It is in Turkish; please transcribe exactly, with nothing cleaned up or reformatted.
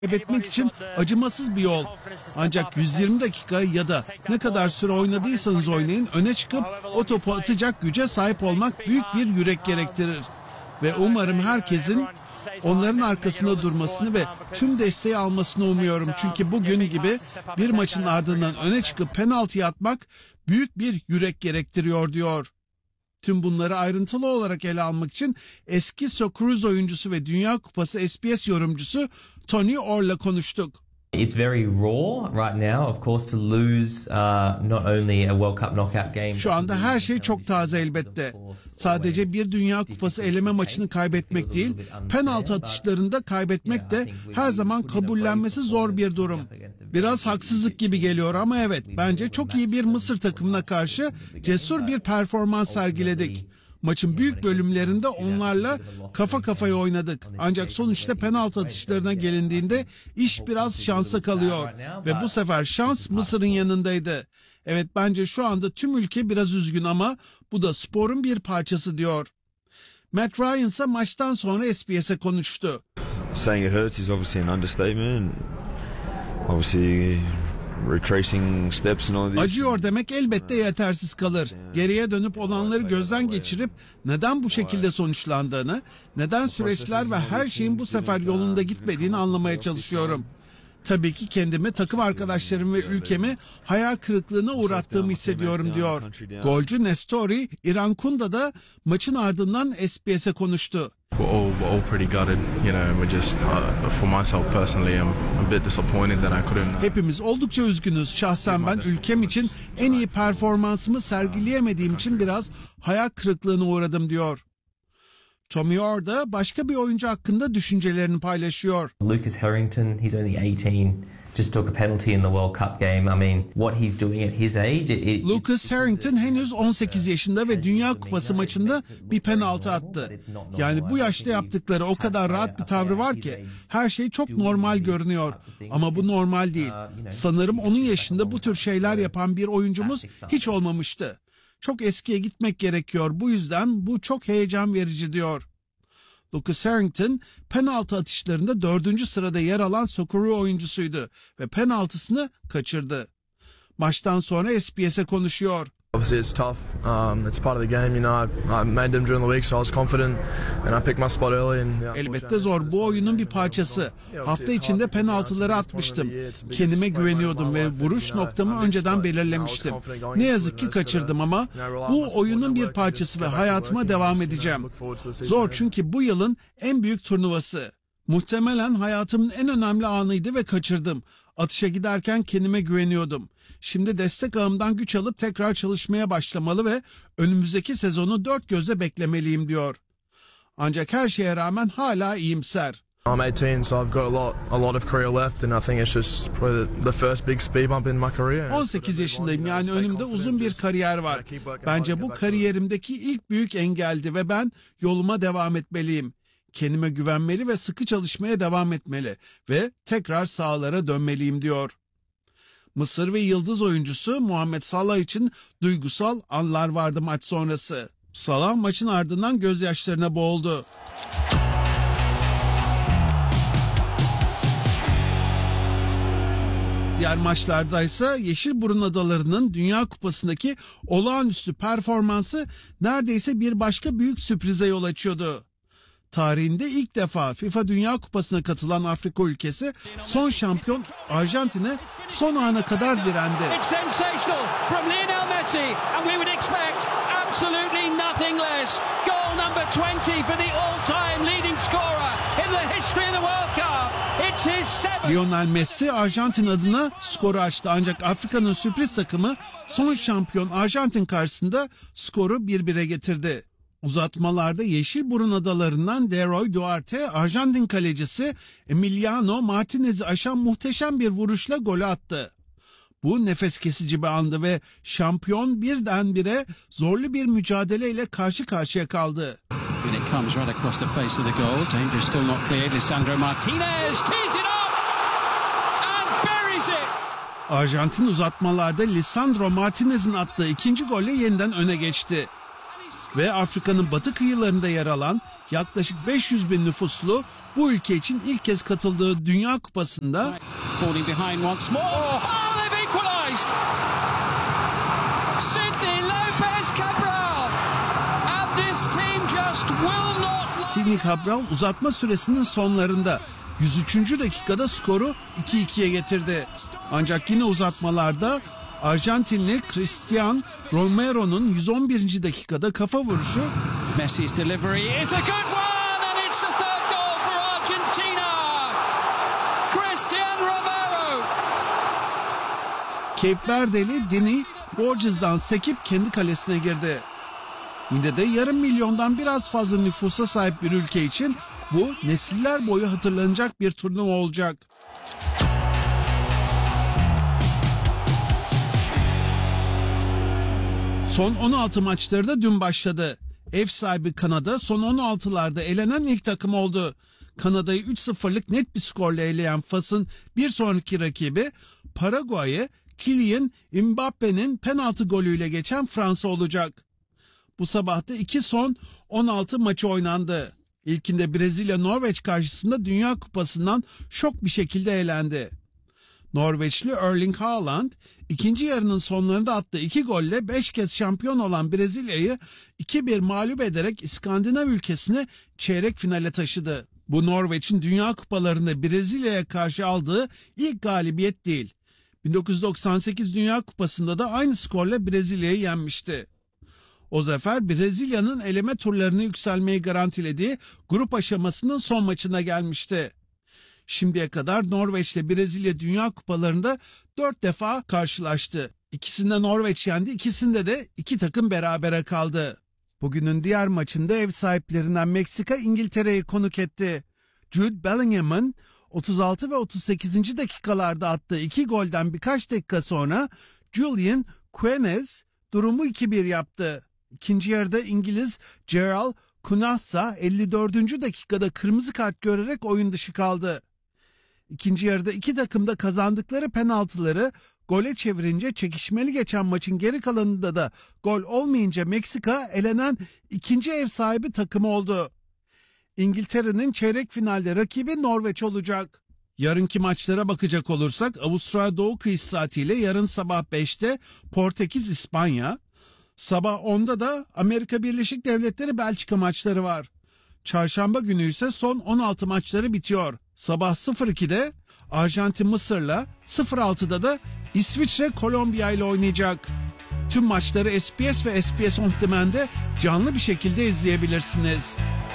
kaybetmek için acımasız bir yol. Ancak yüz yirmi dakika ya da ne kadar süre oynadıysanız oynayın, öne çıkıp o topu atacak güce sahip olmak büyük bir yürek gerektirir. Ve umarım herkesin onların arkasında durmasını ve tüm desteği almasını umuyorum. Çünkü bugün gibi bir maçın ardından öne çıkıp penaltı atmak büyük bir yürek gerektiriyor diyor. Tüm bunları ayrıntılı olarak ele almak için eski Socceroos oyuncusu ve Dünya Kupası S B S yorumcusu Tony Orr'la konuştuk. It's very raw right now, of course, to lose uh, not only a World Cup knockout game. Şu anda her şey çok taze elbette. Sadece bir Dünya Kupası eleme maçını kaybetmek değil, penaltı atışlarında kaybetmek de her zaman kabullenmesi zor bir durum. Biraz haksızlık gibi geliyor ama evet, bence çok iyi bir Mısır takımına karşı cesur bir performans sergiledik. Maçın büyük bölümlerinde onlarla kafa kafaya oynadık. Ancak sonuçta penaltı atışlarına gelindiğinde iş biraz şansa kalıyor. Ve bu sefer şans Mısır'ın yanındaydı. Evet, bence şu anda tüm ülke biraz üzgün ama bu da sporun bir parçası diyor. Matt Ryan ise maçtan sonra S B S'e konuştu. Saying it hurts is obviously an understatement. Obviously retracing steps and all this. Acıyor demek elbette yetersiz kalır. Geriye dönüp olanları gözden geçirip neden bu şekilde sonuçlandığını, neden süreçler ve her şeyin bu sefer yolunda gitmediğini anlamaya çalışıyorum. Tabii ki kendimi, takım arkadaşlarımı ve ülkemi hayal kırıklığına uğrattığımı hissediyorum diyor. Golcü Nestori İrankunda da maçın ardından S B S'e konuştu. We're all, we're all pretty gutted, you know, we're just, uh, for myself personally, I'm a bit disappointed that I couldn't. Uh, Hepimiz oldukça üzgünüz. Şahsen ben ülkem için en iyi performansımı sergileyemediğim için biraz hayal kırıklığına uğradım diyor. Tommy Orr da başka bir oyuncu hakkında düşüncelerini paylaşıyor. Lucas Harrington, he's only eighteen. Just took a penalty in the World Cup game. I mean, what he's doing at his age. It, it, Lucas Harrington henüz on sekiz yaşında ve Dünya Kupası maçında bir penaltı attı. Yani bu yaşta yaptıkları o kadar rahat bir tavrı var ki her şey çok normal görünüyor. Ama bu normal değil. Sanırım onun yaşında bu tür şeyler yapan bir oyuncumuz hiç olmamıştı. Çok eskiye gitmek gerekiyor. Bu yüzden bu çok heyecan verici diyor. Lucas Harrington penaltı atışlarında dördüncü sırada yer alan Socceroos oyuncusuydu ve penaltısını kaçırdı. Maçtan sonra S B S'e konuşuyor. Obviously it's tough. Um, it's part of the game, you know. I, I made them during the week, so I was confident, and I picked my spot early. And yeah, elbette zor. Bu oyunun bir parçası. Hafta içinde penaltıları atmıştım. Kendime güveniyordum ve vuruş noktamı önceden belirlemiştim. Ne yazık ki kaçırdım ama bu oyunun bir parçası ve hayatıma devam edeceğim. Zor çünkü bu yılın en büyük turnuvası. Muhtemelen hayatımın en önemli anıydı ve kaçırdım. Atışa giderken kendime güveniyordum. Şimdi destek ağımdan güç alıp tekrar çalışmaya başlamalı ve önümüzdeki sezonu dört gözle beklemeliyim diyor. Ancak her şeye rağmen hala iyimser. I'm eighteen, so I've got a lot, a lot of career left, and I think it's just probably the first big speed bump in my career. on sekiz yaşındayım, yani önümde uzun bir kariyer var. Bence bu kariyerimdeki ilk büyük engeldi ve ben yoluma devam etmeliyim. Kendime güvenmeli ve sıkı çalışmaya devam etmeli ve tekrar sahalara dönmeliyim diyor. Mısır ve yıldız oyuncusu Muhammed Salah için duygusal anlar vardı maç sonrası. Salah maçın ardından gözyaşlarına boğuldu. Diğer maçlardaysa Yeşilburun Adaları'nın Dünya Kupası'ndaki olağanüstü performansı neredeyse bir başka büyük sürprize yol açıyordu. Tarihinde ilk defa FIFA Dünya Kupası'na katılan Afrika ülkesi son şampiyon Arjantin'e son ana kadar direndi. Lionel Messi Arjantin adına skoru açtı ancak Afrika'nın sürpriz takımı son şampiyon Arjantin karşısında skoru bir bire getirdi. Uzatmalarda Yeşilburun Adaları'ndan Leroy Duarte, Arjantin kalecisi Emiliano Martinez'i aşan muhteşem bir vuruşla golü attı. Bu nefes kesici bir andı ve şampiyon birdenbire zorlu bir mücadeleyle karşı karşıya kaldı. Arjantin uzatmalarda Lisandro Martinez'in attığı ikinci golle yeniden öne geçti. ve Afrika'nın batı kıyılarında yer alan yaklaşık beş yüz bin nüfuslu bu ülke için ilk kez katıldığı Dünya Kupası'nda Sidney Cabral uzatma süresinin sonlarında yüz üçüncü dakikada skoru iki ikiye getirdi. Ancak yine uzatmalarda Arjantinli Cristian Romero'nun yüz on birinci dakikada kafa vuruşu Messi's delivery is a good one and it's the third goal for Argentina. Cristian Romero. Cape Verdeli Dini Borges'dan sekip kendi kalesine girdi. Yine de yarım milyondan biraz fazla nüfusa sahip bir ülke için bu nesiller boyu hatırlanacak bir turnuva olacak. Son on altı maçları da dün başladı. Ev sahibi Kanada son on altılarda elenen ilk takım oldu. Kanada'yı üç sıfırlık net bir skorla eleyen Fas'ın bir sonraki rakibi Paraguay'ı Kylian Mbappe'nin penaltı golüyle geçen Fransa olacak. Bu sabah da iki son on altı maçı oynandı. İlkinde Brezilya Norveç karşısında Dünya Kupası'ndan şok bir şekilde elendi. Norveçli Erling Haaland ikinci yarının sonlarında attığı iki golle beş kez şampiyon olan Brezilya'yı iki bir mağlup ederek İskandinav ülkesini çeyrek finale taşıdı. Bu Norveç'in Dünya Kupalarında Brezilya'ya karşı aldığı ilk galibiyet değil. bin dokuz yüz doksan sekiz Dünya Kupası'nda da aynı skorla Brezilya'yı yenmişti. O zafer Brezilya'nın eleme turlarını yükselmeyi garantilediği grup aşamasının son maçına gelmişti. Şimdiye kadar Norveç ile Brezilya Dünya Kupalarında dört defa karşılaştı. İkisinde Norveç yendi, ikisinde de iki takım berabere kaldı. Bugünün diğer maçında ev sahiplerinden Meksika İngiltere'yi konuk etti. Jude Bellingham'ın otuz altı ve otuz sekizinci dakikalarda attığı iki golden birkaç dakika sonra Julian Quenez durumu iki bir yaptı. İkinci yarıda İngiliz Gerald Kunassa elli dördüncü dakikada kırmızı kart görerek oyun dışı kaldı. İkinci yarıda iki takım da kazandıkları penaltıları gole çevirince çekişmeli geçen maçın geri kalanında da gol olmayınca Meksika elenen ikinci ev sahibi takımı oldu. İngiltere'nin çeyrek finalde rakibi Norveç olacak. Yarınki maçlara bakacak olursak Avustralya Doğu kıyısı saatiyle yarın sabah beşte Portekiz İspanya, sabah onda da Amerika Birleşik Devletleri Belçika maçları var. Çarşamba günü ise son on altı maçları bitiyor. Sabah sıfır ikide Arjantin Mısır'la, sıfır altıda da İsviçre Kolombiya ile oynayacak. Tüm maçları S B S ve S B S On Demand'de canlı bir şekilde izleyebilirsiniz.